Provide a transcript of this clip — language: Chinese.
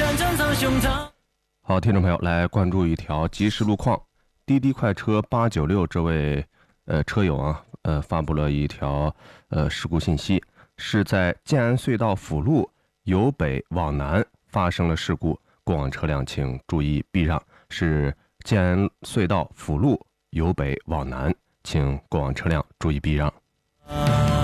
好，听众朋友，来关注一条即时路况。滴滴快车896这位车友啊，发布了一条事故信息，是在建安隧道辅路由北往南发生了事故，过往车辆请注意避让。是建安隧道辅路由北往南，请过往车辆注意避让。